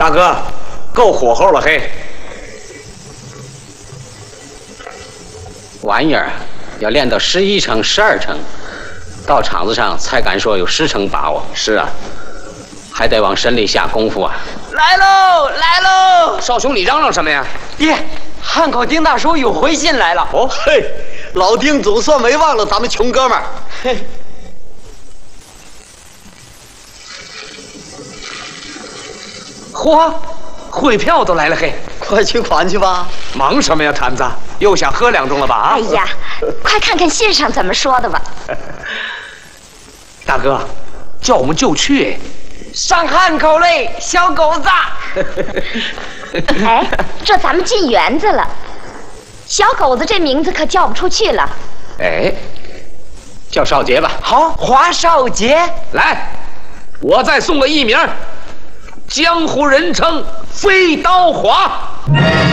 大哥，够火候了嘿！ 玩意儿要练到11成、12成，到场子上才敢说有10成把握。 是啊， 还得往身里下功夫啊！ 来喽，来喽！ 少兄，你嚷嚷什么呀？ 爹，汉口丁大叔有回信来了。 哦嘿，老丁总算没忘了咱们穷哥们儿。 嘿。嚯，汇票都来了嘿！ 快去款去吧。 忙什么呀，坛子？又想喝2盅了吧？ 哎呀，快看看信上怎么说的吧。 大哥，叫我们就去。上汉口嘞，小狗子。 哎，这咱们进园子了。小狗子这名字可叫不出去了。 哎，叫少杰吧。 好，华少杰。 来，我再送个艺名，江湖人称飞刀华。